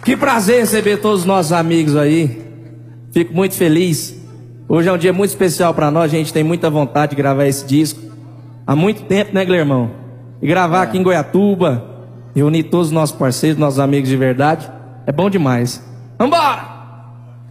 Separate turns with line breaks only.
Que prazer receber todos os nossos amigos aí. Fico muito feliz. Hoje é um dia muito especial para nós. A gente tem muita vontade de gravar esse disco há muito tempo, né, Guilhermão? E gravar aqui em Goiatuba, reunir todos os nossos parceiros, nossos amigos de verdade, é bom demais. Vambora!